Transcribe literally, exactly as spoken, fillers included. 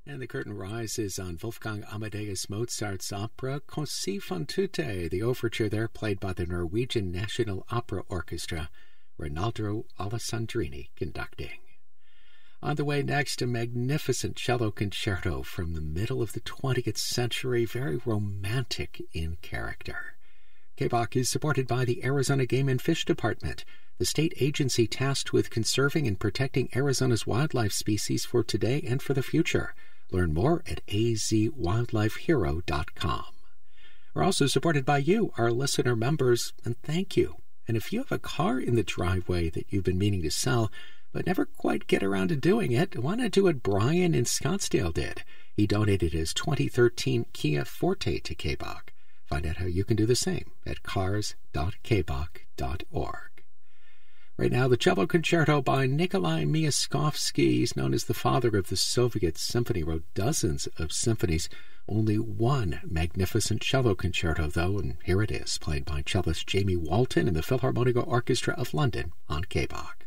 And the curtain rises on Wolfgang Amadeus Mozart's opera Così fan tutte, the overture there played by the Norwegian National Opera Orchestra, Rinaldo Alessandrini conducting. On the way next, a magnificent cello concerto from the middle of the twentieth century, very romantic in character. K B O C is supported by the Arizona Game and Fish Department, the state agency tasked with conserving and protecting Arizona's wildlife species for today and for the future. Learn more at a z wildlife hero dot com. We're also supported by you, our listener members, and thank you. And if you have a car in the driveway that you've been meaning to sell, but never quite get around to doing it, why not do what Brian in Scottsdale did? He donated his twenty thirteen Kia Forte to K B O C. Find out how you can do the same at cars dot k b o c dot org. Right now, the cello concerto by Nikolai Myaskovsky. He's known as the father of the Soviet symphony, wrote dozens of symphonies. Only one magnificent cello concerto, though, and here it is, played by cellist Jamie Walton and the Philharmonic Orchestra of London on K B O C.